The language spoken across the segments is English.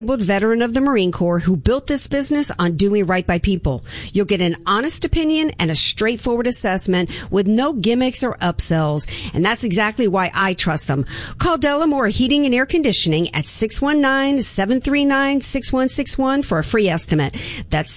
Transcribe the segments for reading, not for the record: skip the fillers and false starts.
Veteran of the Marine Corps who built this business on doing right by people. You'll get an honest opinion and a straightforward assessment with no gimmicks or upsells. And that's exactly why I trust them. Call Delamore Heating and Air Conditioning at 619-739-6161 for a free estimate. That's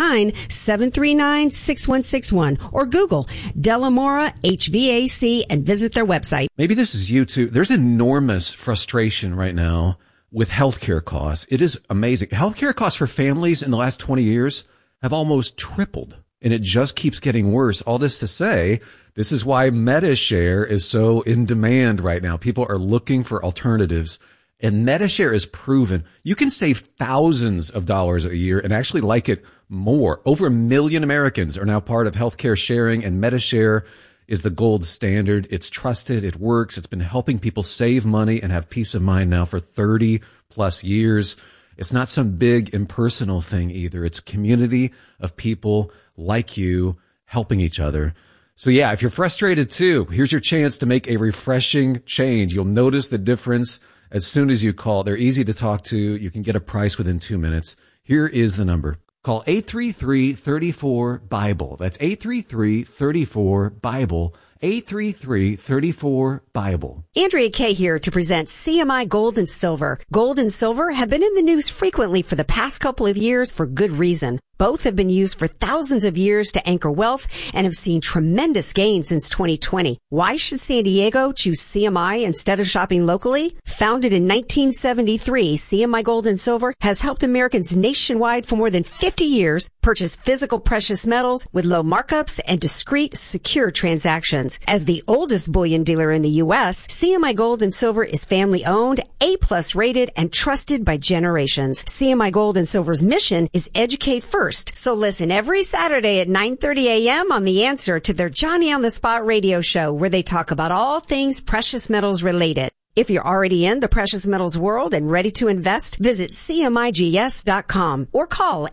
619-739-6161. Or Google Delamora HVAC and visit their website. Maybe this is you too. There's enormous frustration right now with healthcare costs. It is amazing. Healthcare costs for families in the last 20 years have almost tripled, and it just keeps getting worse. All this to say, this is why MediShare is so in demand right now. People are looking for alternatives, and MediShare is proven. You can save thousands of dollars a year and actually like it more. Over 1 million Americans are now part of healthcare sharing, and MediShare is the gold standard. It's trusted. It works. It's been helping people save money and have peace of mind now for 30 plus years. It's not some big impersonal thing either. It's a community of people like you helping each other. So yeah, if you're frustrated too, here's your chance to make a refreshing change. You'll notice the difference as soon as you call. They're easy to talk to. You can get a price within 2 minutes. Here is the number. Call 833-34-BIBLE. That's 833-34-BIBLE. 833-34-BIBLE. Andrea Kay here to present CMI Gold and Silver. Gold and silver have been in the news frequently for the past couple of years for good reason. Both have been used for thousands of years to anchor wealth and have seen tremendous gains since 2020. Why should San Diego choose CMI instead of shopping locally? Founded in 1973, CMI Gold and Silver has helped Americans nationwide for more than 50 years purchase physical precious metals with low markups and discreet, secure transactions. As the oldest bullion dealer in the U.S., CMI Gold and Silver is family-owned, A-plus rated, and trusted by generations. CMI Gold and Silver's mission is educate first. So listen every Saturday at 9:30 a.m. on The Answer to their Johnny on the Spot radio show, where they talk about all things precious metals related. If you're already in the precious metals world and ready to invest, visit CMIGS.com or call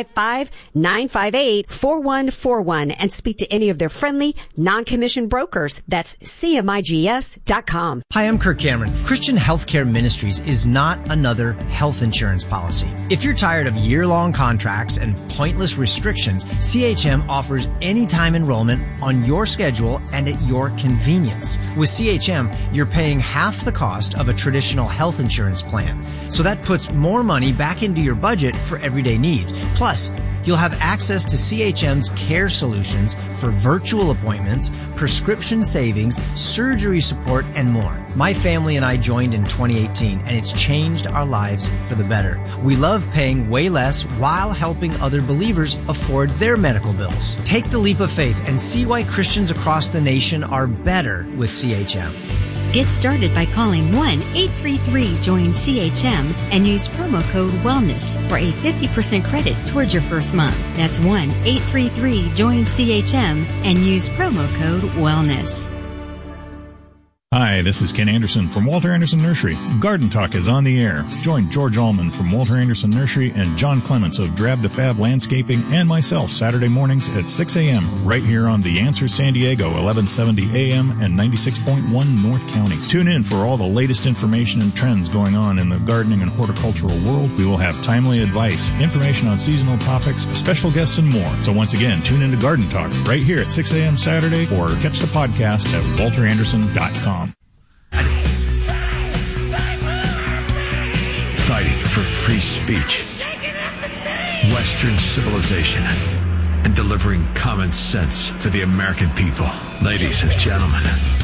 855-958-4141 and speak to any of their friendly, non-commissioned brokers. That's CMIGS.com. Hi, I'm Kirk Cameron. Christian Healthcare Ministries is not another health insurance policy. If you're tired of year-long contracts and pointless restrictions, CHM offers anytime enrollment on your schedule and at your convenience. With CHM, you're paying half the cost of a traditional health insurance plan. So that puts more money back into your budget for everyday needs. Plus, you'll have access to CHM's care solutions for virtual appointments, prescription savings, surgery support, and more. My family and I joined in 2018, and it's changed our lives for the better. We love paying way less while helping other believers afford their medical bills. Take the leap of faith and see why Christians across the nation are better with CHM. Get started by calling 1-833-JOIN-CHM and use promo code WELLNESS for a 50% credit towards your first month. That's 1-833-JOIN-CHM and use promo code WELLNESS. Hi, this is Ken Anderson from Walter Anderson Nursery. Garden Talk is on the air. Join George Allman from Walter Anderson Nursery and John Clements of Drab to Fab Landscaping and myself Saturday mornings at 6 a.m. right here on The Answer San Diego, 1170 a.m. and 96.1 North County. Tune in for all the latest information and trends going on in the gardening and horticultural world. We will have timely advice, information on seasonal topics, special guests, and more. So once again, tune in to Garden Talk right here at 6 a.m. Saturday or catch the podcast at walteranderson.com. Fighting for free speech, Western civilization, and delivering common sense for the American people. Ladies and gentlemen,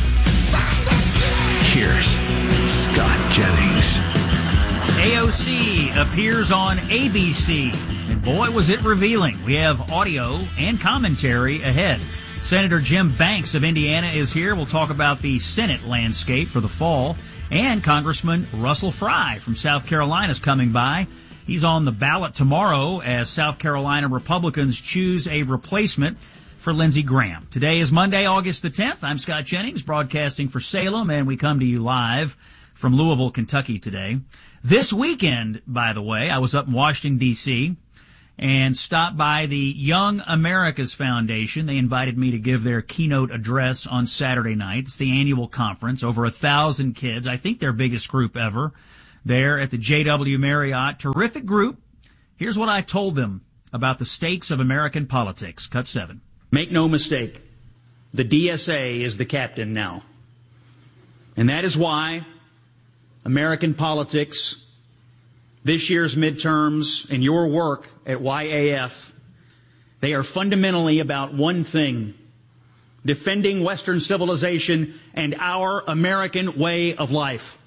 here's Scott Jennings. AOC appears on ABC, and boy, was it revealing. We have audio and commentary ahead. Senator Jim Banks of Indiana is here. We'll talk about the Senate landscape for the fall. And Congressman Russell Fry from South Carolina is coming by. He's on the ballot tomorrow as South Carolina Republicans choose a replacement for Lindsey Graham. Today is Monday, August the 10th. I'm Scott Jennings, broadcasting for Salem, and we come to you live from Louisville, Kentucky today. This weekend, by the way, I was up in Washington, D.C., and stopped by the Young Americas Foundation. They invited me to give their keynote address on Saturday night. It's the annual conference, over 1,000 kids. I think their biggest group ever. there at the JW Marriott. Terrific group. Here's what I told them about the stakes of American politics. Cut 7. Make no mistake, the DSA is the captain now. And that is why American politics, this year's midterms, and your work at YAF, they are fundamentally about one thing: defending Western civilization and our American way of life.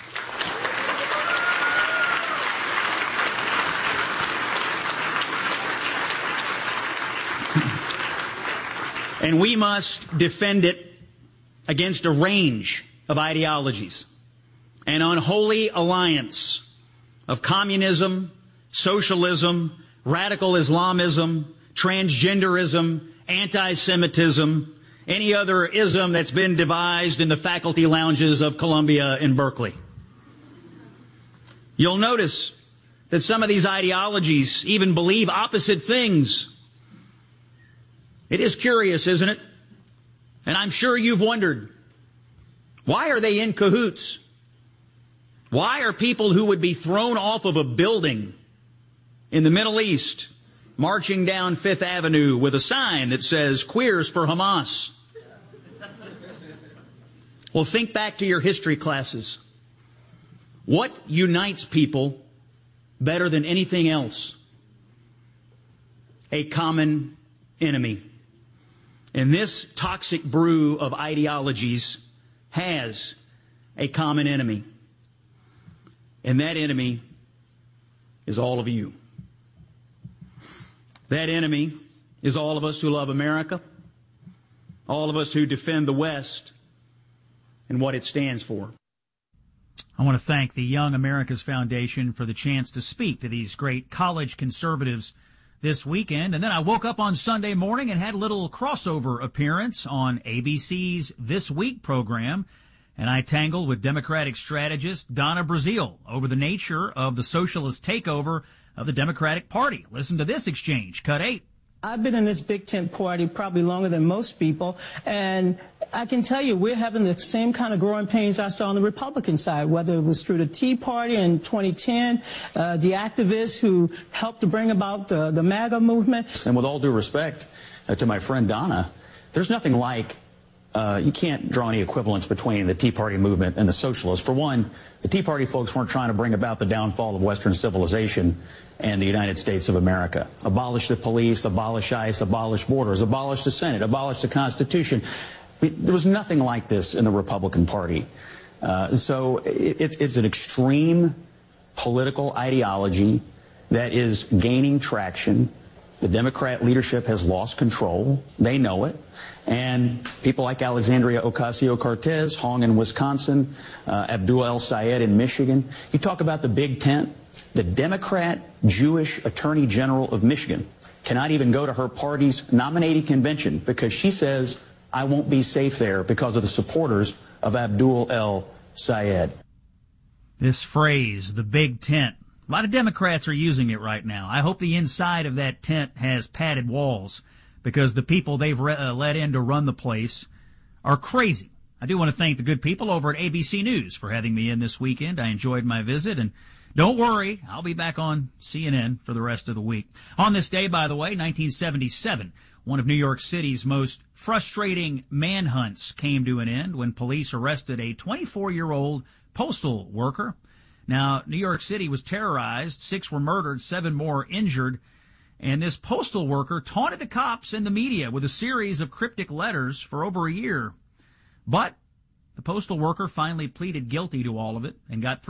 And we must defend it against a range of ideologies, an unholy alliance of communism, socialism, radical Islamism, transgenderism, anti-Semitism, any other ism that's been devised in the faculty lounges of Columbia and Berkeley. You'll notice that some of these ideologies even believe opposite things. It is curious, isn't it? And I'm sure you've wondered, why are they in cahoots? Why are people who would be thrown off of a building in the Middle East marching down Fifth Avenue with a sign that says, "Queers for Hamas"? Well, think back to your history classes. What unites people better than anything else? A common enemy. And this toxic brew of ideologies has a common enemy. And that enemy is all of you. That enemy is all of us who love America, all of us who defend the West and what it stands for. I want to thank the Young America's Foundation for the chance to speak to these great college conservatives this weekend. And then I woke up on Sunday morning and had a little crossover appearance on ABC's This Week program. And I tangled with Democratic strategist Donna Brazile over the nature of the socialist takeover of the Democratic Party. Listen to this exchange. Cut 8. I've been in this big tent party probably longer than most people, and I can tell you we're having the same kind of growing pains I saw on the Republican side, whether it was through the Tea Party in 2010, the activists who helped to bring about the MAGA movement. And with all due respect to my friend Donna, there's nothing like, you can't draw any equivalence between the Tea Party movement and the socialists. For one, the Tea Party folks weren't trying to bring about the downfall of Western civilization and the United States of America. Abolish the police, abolish ICE, abolish borders, abolish the Senate, abolish the Constitution. There was nothing like this in the Republican Party. So it's an extreme political ideology that is gaining traction. The Democrat leadership has lost control. They know it. And people like Alexandria Ocasio-Cortez, Hong in Wisconsin, Abdul El-Sayed in Michigan. You talk about the big tent. The Democrat Jewish Attorney General of Michigan cannot even go to her party's nominating convention because she says, I won't be safe there because of the supporters of Abdul El-Sayed. This phrase, the big tent. A lot of Democrats are using it right now. I hope the inside of that tent has padded walls because the people they've let in to run the place are crazy. I do want to thank the good people over at ABC News for having me in this weekend. I enjoyed my visit, and don't worry, I'll be back on CNN for the rest of the week. On this day, by the way, 1977, one of New York City's most frustrating manhunts came to an end when police arrested a 24-year-old postal worker. Now, New York City was terrorized. 6 were murdered, 7 more injured. And this postal worker taunted the cops and the media with a series of cryptic letters for over a year. But the postal worker finally pleaded guilty to all of it and got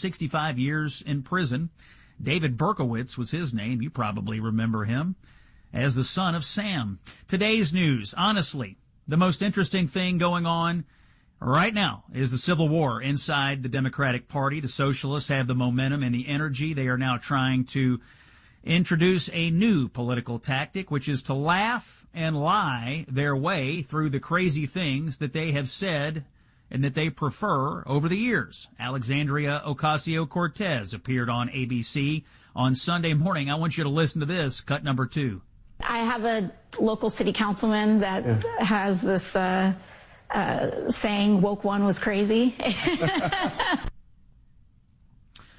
365 years in prison. David Berkowitz was his name. You probably remember him as the son of Sam. Today's news, honestly, the most interesting thing going on right now is the Civil War inside the Democratic Party. The socialists have the momentum and the energy. They are now trying to introduce a new political tactic, which is to laugh and lie their way through the crazy things that they have said and that they prefer over the years. Alexandria Ocasio-Cortez appeared on ABC on Sunday morning. I want you to listen to this, cut number 2. I have a local city councilman that has this saying, woke one was crazy.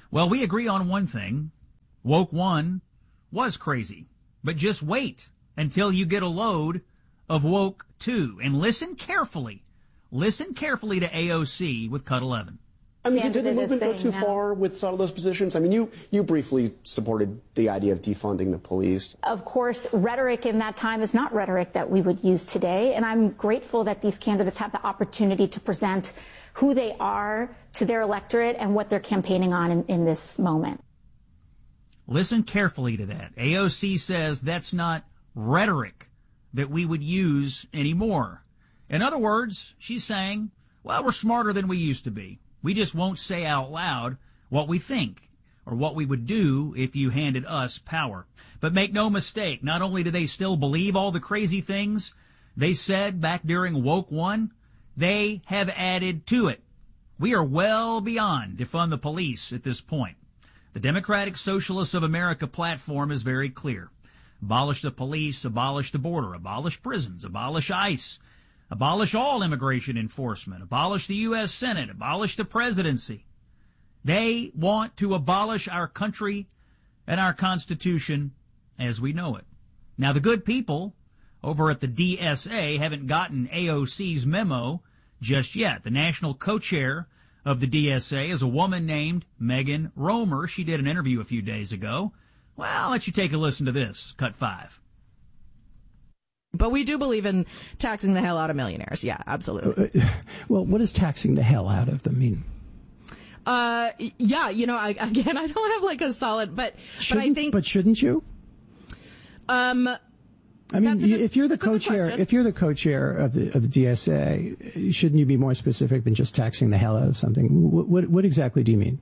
Well, we agree on one thing. Woke 1 was crazy. But just wait until you get a load of Woke 2. And listen carefully. Listen carefully to AOC with Cut 11. I mean, did the movement go too far with some of those positions? I mean, you briefly supported the idea of defunding the police. Of course, rhetoric in that time is not rhetoric that we would use today. And I'm grateful that these candidates have the opportunity to present who they are to their electorate and what they're campaigning on in this moment. Listen carefully to that. AOC says that's not rhetoric that we would use anymore. In other words, she's saying, well, we're smarter than we used to be. We just won't say out loud what we think or what we would do if you handed us power. But make no mistake, not only do they still believe all the crazy things they said back during Woke 1, they have added to it. We are well beyond defund the police at this point. The Democratic Socialists of America platform is very clear. Abolish the police, abolish the border, abolish prisons, abolish ICE, abolish all immigration enforcement, abolish the U.S. Senate, abolish the presidency. They want to abolish our country and our Constitution as we know it. Now, the good people over at the DSA haven't gotten AOC's memo just yet. The national co-chair of the DSA is a woman named Megan Romer. She did an interview a few days ago. Well, I'll let you take a listen to this. Cut 5. But we do believe in taxing the hell out of millionaires. Yeah, absolutely. Well, what does taxing the hell out of them mean? Yeah, I don't have like a solid, but I think. But shouldn't you? I mean, if you're the co-chair of the DSA, shouldn't you be more specific than just taxing the hell out of something? What exactly do you mean?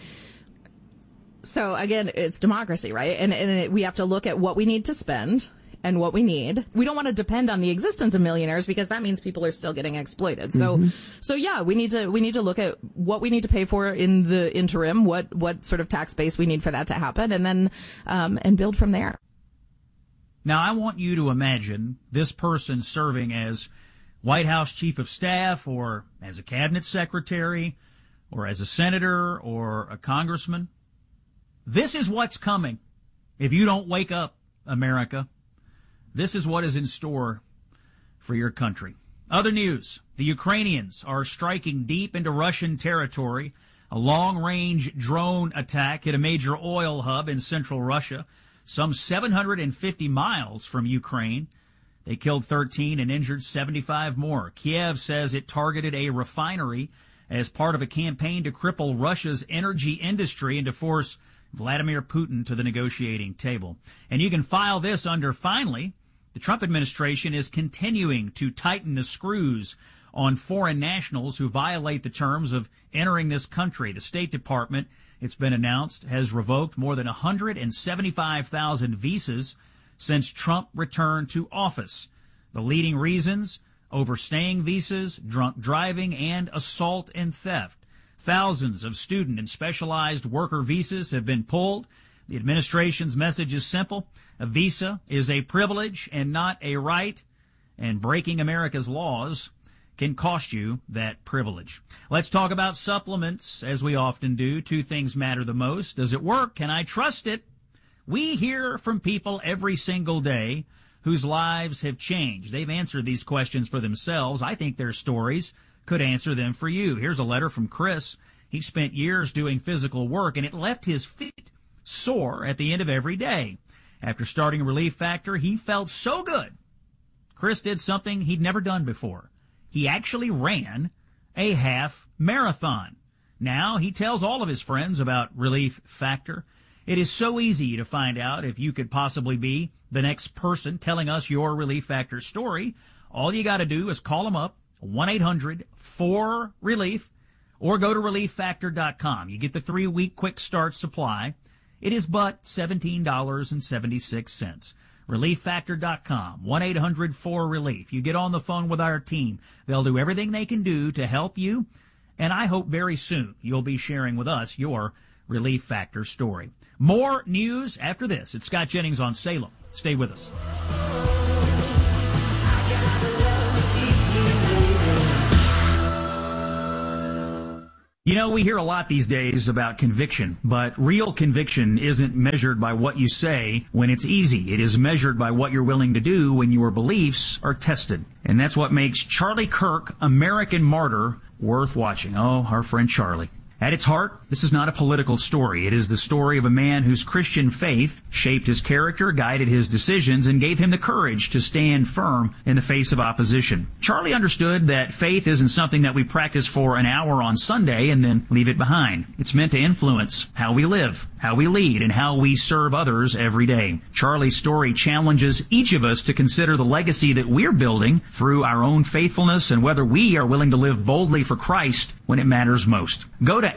So again, it's democracy, right? And we have to look at what we need to spend and what we need. We don't want to depend on the existence of millionaires because that means people are still getting exploited. So yeah, we need to look at what we need to pay for in the interim, what sort of tax base we need for that to happen, and then and build from there. Now, I want you to imagine this person serving as White House Chief of Staff or as a cabinet secretary or as a senator or a congressman. This is what's coming if you don't wake up, America. This is what is in store for your country. Other news. The Ukrainians are striking deep into Russian territory. A long-range drone attack hit a major oil hub in central Russia, some 750 miles from Ukraine. They killed 13 and injured 75 more. Kiev says it targeted a refinery as part of a campaign to cripple Russia's energy industry and to force Vladimir Putin to the negotiating table. And you can file this under finally. The Trump administration is continuing to tighten the screws on foreign nationals who violate the terms of entering this country. The State Department, it's been announced, has revoked more than 175,000 visas since Trump returned to office. The leading reasons: overstaying visas, drunk driving, and assault and theft. Thousands of student and specialized worker visas have been pulled. The administration's message is simple. A visa is a privilege and not a right, and breaking America's laws can cost you that privilege. Let's talk about supplements, as we often do. Two things matter the most. Does it work? Can I trust it? We hear from people every single day whose lives have changed. They've answered these questions for themselves. I think their stories could answer them for you. Here's a letter from Chris. He spent years doing physical work, and it left his feet sore at the end of every day. After starting Relief Factor, he felt so good. Chris did something he'd never done before. He actually ran a half marathon. Now he tells all of his friends about Relief Factor. It is so easy to find out if you could possibly be the next person telling us your Relief Factor story. All you got to do is call them up, 1-800-4RELIEF, or go to ReliefFactor.com. You get the 3-week quick start supply. It is but $17.76. ReliefFactor.com, 1-800-4RELIEF. You get on the phone with our team. They'll do everything they can do to help you, and I hope very soon you'll be sharing with us your Relief Factor story. More news after this. It's Scott Jennings on Salem. Stay with us. You know, we hear a lot these days about conviction, but real conviction isn't measured by what you say when it's easy. It is measured by what you're willing to do when your beliefs are tested. And that's what makes Charlie Kirk, American Martyr, worth watching. Oh, our friend Charlie. At its heart, this is not a political story. It is the story of a man whose Christian faith shaped his character, guided his decisions, and gave him the courage to stand firm in the face of opposition. Charlie understood that faith isn't something that we practice for an hour on Sunday and then leave it behind. It's meant to influence how we live, how we lead, and how we serve others every day. Charlie's story challenges each of us to consider the legacy that we're building through our own faithfulness and whether we are willing to live boldly for Christ when it matters most. Go to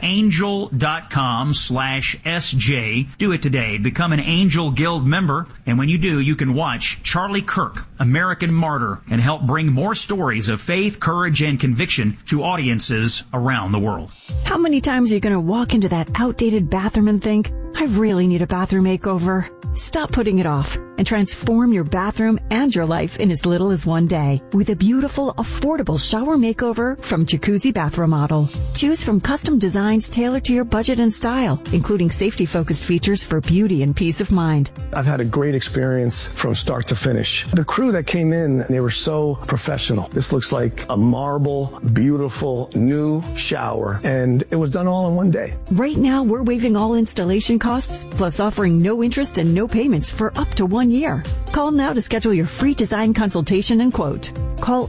angel.com/SJ. Do it today. Become an Angel Guild member. And when you do, you can watch Charlie Kirk, American Martyr, and help bring more stories of faith, courage, and conviction to audiences around the world. How many times are you going to walk into that outdated bathroom and think, I really need a bathroom makeover? Stop putting it off and transform your bathroom and your life in as little as one day with a beautiful, affordable shower makeover from Jacuzzi Bath Remodel. Choose from custom designs tailored to your budget and style, including safety-focused features for beauty and peace of mind. I've had a great experience from start to finish. The crew that came in, they were so professional. This looks like a marble, beautiful, new shower, and it was done all in one day. Right now, we're waiving all installation costs, plus offering no interest and no payments for up to 1 year. Call now to schedule your free design consultation and quote. Call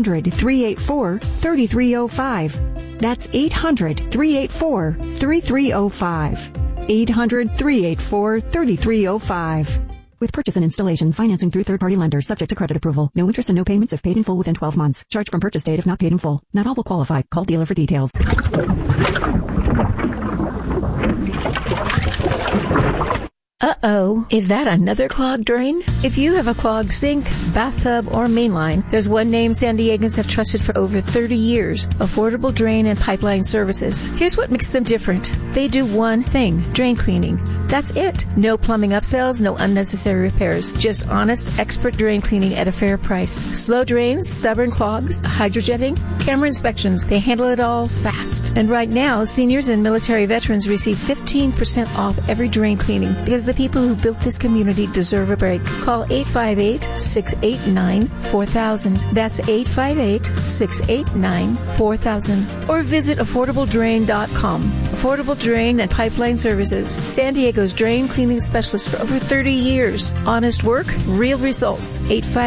800-384-3305. That's 800-384-3305. 800-384-3305. With purchase and installation, financing through third-party lenders, subject to credit approval. No interest and no payments if paid in full within 12 months. Charged from purchase date if not paid in full. Not all will qualify. Call dealer for details. Uh-oh, is that another clogged drain? If you have a clogged sink, bathtub, or mainline, there's one name San Diegans have trusted for over 30 years, Affordable Drain and Pipeline Services. Here's what makes them different. They do one thing, drain cleaning. That's it. No plumbing upsells, no unnecessary repairs. Just honest, expert drain cleaning at a fair price. Slow drains, stubborn clogs, hydrojetting, camera inspections. They handle it all fast. And right now, seniors and military veterans receive 15% off every drain cleaning because the people who built this community deserve a break. Call 858-689-4000. That's 858-689-4000. Or visit AffordableDrain.com. Affordable Drain and Pipeline Services. San Diego's drain cleaning specialist for over 30 years. Honest work, real results.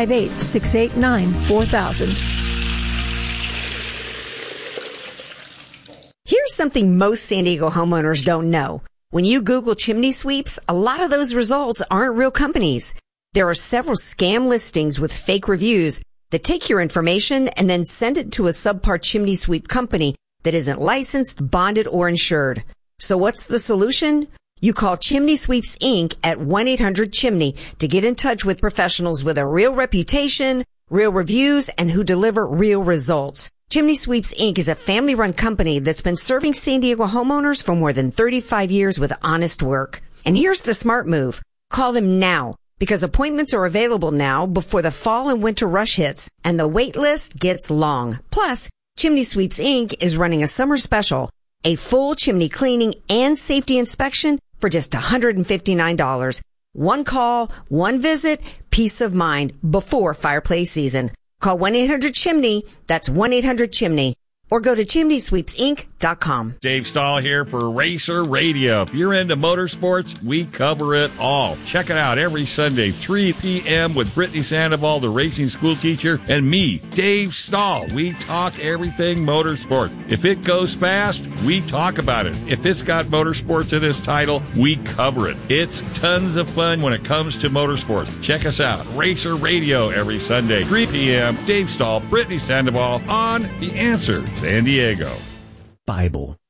858-689-4000. Here's something most San Diego homeowners don't know. When you Google chimney sweeps, a lot of those results aren't real companies. There are several scam listings with fake reviews that take your information and then send it to a subpar chimney sweep company that isn't licensed, bonded, or insured. So what's the solution? You call Chimney Sweeps Inc. at 1-800-CHIMNEY to get in touch with professionals with a real reputation, real reviews, and who deliver real results. Chimney Sweeps Inc. is a family-run company that's been serving San Diego homeowners for more than 35 years with honest work. And here's the smart move. Call them now, because appointments are available now before the fall and winter rush hits, and the wait list gets long. Plus, Chimney Sweeps Inc. is running a summer special, a full chimney cleaning and safety inspection for just $159. One call, one visit, peace of mind before fireplace season. Call 1-800-CHIMNEY. That's 1-800-CHIMNEY. Or go to chimneysweepsinc.com. Dave Stahl here for Racer Radio. If you're into motorsports, we cover it all. Check it out every Sunday, 3 p.m. with Brittany Sandoval, the racing school teacher, and me, Dave Stahl. We talk everything motorsport. If it goes fast, we talk about it. If it's got motorsports in its title, we cover it. It's tons of fun when it comes to motorsports. Check us out, Racer Radio, every Sunday, 3 p.m. Dave Stahl, Brittany Sandoval on The Answer San Diego. Bible.